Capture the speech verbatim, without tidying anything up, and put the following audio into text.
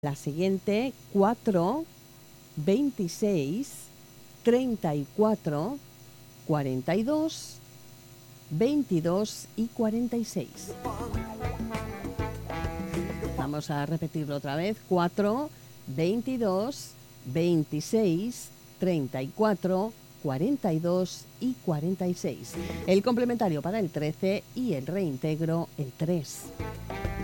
La siguiente, cuatro, veintiséis, treinta y cuatro, cuarenta y dos, veintidós y cuarenta y seis. Vamos a repetirlo otra vez. cuatro, veintidós, veintiséis, treinta y cuatro, cuarenta y dos y cuarenta y seis. El complementario para el trece y el reintegro el tres.